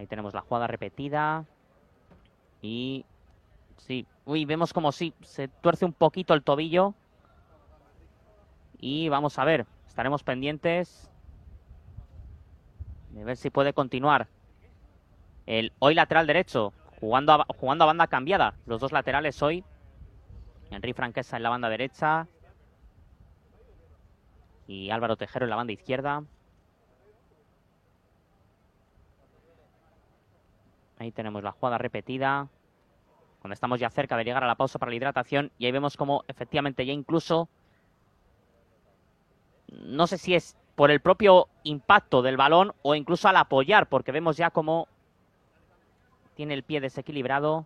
Ahí tenemos la jugada repetida. Y sí, uy, vemos como sí, se tuerce un poquito el tobillo. Y vamos a ver, estaremos pendientes de ver si puede continuar. El hoy lateral derecho, jugando a banda cambiada. Los dos laterales hoy. Henry Franquesa en la banda derecha. Y Álvaro Tejero en la banda izquierda. Ahí tenemos la jugada repetida. Cuando estamos ya cerca de llegar a la pausa para la hidratación. Y ahí vemos como efectivamente ya incluso... No sé si es por el propio impacto del balón o incluso al apoyar. Porque vemos ya como tiene el pie desequilibrado.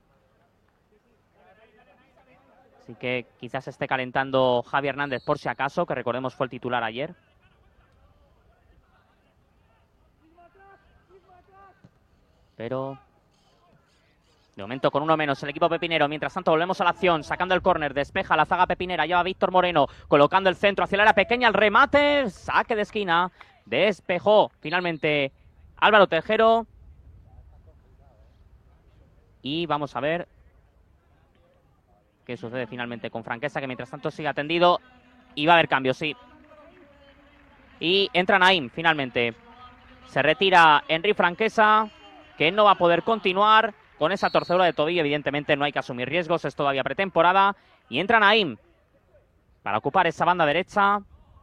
Así que quizás esté calentando Javi Hernández por si acaso, que recordemos fue el titular ayer. Pero de momento con uno menos el equipo pepinero. Mientras tanto volvemos a la acción, sacando el córner, despeja la zaga pepinera, lleva Víctor Moreno, colocando el centro hacia el área pequeña, el remate, saque de esquina, despejó finalmente Álvaro Tejero. Y vamos a ver qué sucede finalmente con Franquesa, que mientras tanto sigue atendido. Y va a haber cambios, sí. Y entra Naim finalmente. Se retira Henry Franquesa, que no va a poder continuar con esa torcedura de tobillo. Evidentemente no hay que asumir riesgos, es todavía pretemporada. Y entra Naim para ocupar esa banda derecha.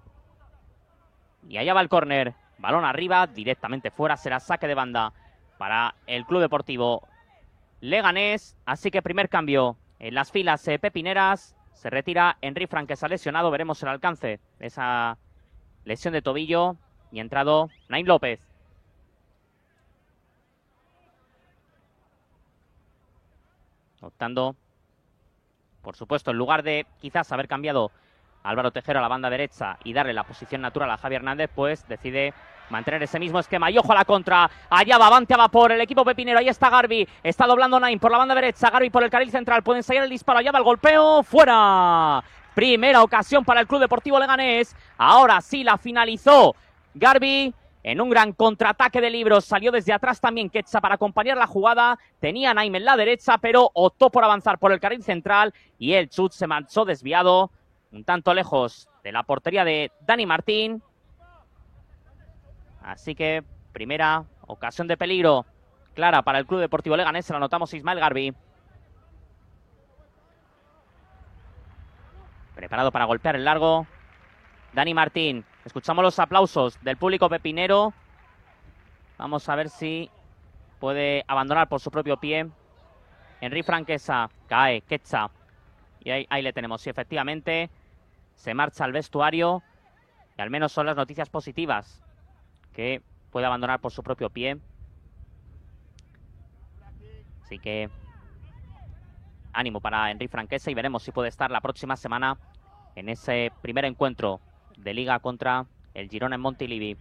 Y allá va el córner. Balón arriba, directamente fuera. Será saque de banda para el Club Deportivo Leganés. Así que primer cambio en las filas pepineras. Se retira Henry Franquesa lesionado. Veremos el alcance de esa lesión de tobillo. Y ha entrado Naim López. Optando, por supuesto, en lugar de quizás haber cambiado a Álvaro Tejero a la banda derecha y darle la posición natural a Javi Hernández, pues decide mantener ese mismo esquema. Y ojo a la contra. Allá va, avante a vapor el equipo pepinero. Ahí está Garbi. Está doblando Naim por la banda derecha. Garbi por el carril central. Pueden seguir el disparo. Allá va el golpeo. ¡Fuera! Primera ocasión para el Club Deportivo Leganés. Ahora sí la finalizó Garbi. En un gran contraataque de Libros, salió desde atrás también Quetza para acompañar la jugada. Tenía a Naim en la derecha, pero optó por avanzar por el carril central y el chut se marchó desviado, un tanto lejos de la portería de Dani Martín. Así que primera ocasión de peligro clara para el Club Deportivo Leganés. Se la anotamos Ismael Garbi. Preparado para golpear el largo Dani Martín. Escuchamos los aplausos del público pepinero. Vamos a ver si puede abandonar por su propio pie. Henry Franquesa, cae, Quetza. Y ahí le tenemos. Sí, efectivamente, se marcha al vestuario. Y al menos son las noticias positivas. Que puede abandonar por su propio pie. Así que ánimo para Henry Franquesa y veremos si puede estar la próxima semana en ese primer encuentro de Liga contra el Girona en Montilivi.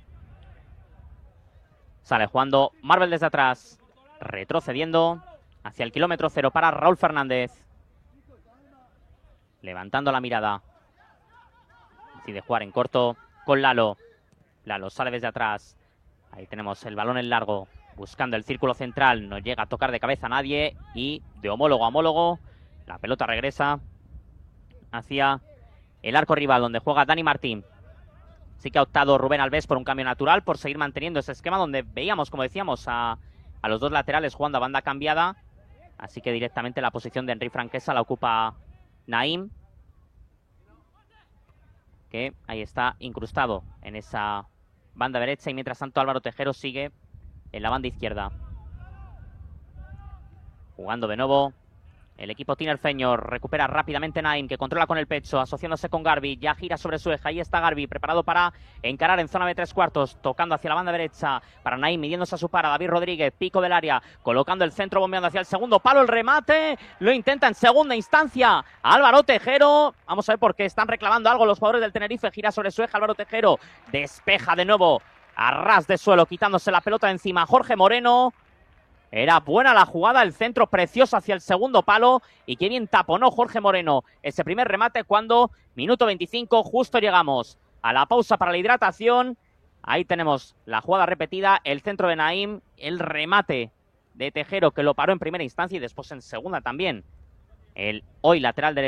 Sale jugando Marvel desde atrás, retrocediendo hacia el kilómetro cero para Raúl Fernández. Levantando la mirada. Decide jugar en corto con Lalo. Lalo sale desde atrás. Ahí tenemos el balón en largo, buscando el círculo central. No llega a tocar de cabeza a nadie. Y de homólogo a homólogo, la pelota regresa hacia el arco rival, donde juega Dani Martín. Sí que ha optado Rubén Alves por un cambio natural, por seguir manteniendo ese esquema donde veíamos, como decíamos, a los dos laterales jugando a banda cambiada. Así que directamente la posición de Henry Franquesa la ocupa Naim, que ahí está incrustado en esa banda derecha. Y mientras tanto Álvaro Tejero sigue en la banda izquierda. Jugando de nuevo el equipo tinerfeño. Recupera rápidamente Naim, que controla con el pecho, asociándose con Garbi. Ya gira sobre su eje. Ahí está Garbi, preparado para encarar en zona de 3/4. Tocando hacia la banda derecha para Naim, midiéndose a su para. David Rodríguez, pico del área. Colocando el centro, bombeando hacia el segundo palo. El remate lo intenta en segunda instancia Álvaro Tejero. Vamos a ver por qué están reclamando algo los jugadores del Tenerife. Gira sobre su eje Álvaro Tejero. Despeja de nuevo a ras de suelo, quitándose la pelota de encima Jorge Moreno. Era buena la jugada, el centro precioso hacia el segundo palo. Y qué bien taponó Jorge Moreno ese primer remate cuando, minuto 25, justo llegamos a la pausa para la hidratación. Ahí tenemos la jugada repetida, el centro de Naim, el remate de Tejero que lo paró en primera instancia y después en segunda también. El hoy lateral derecho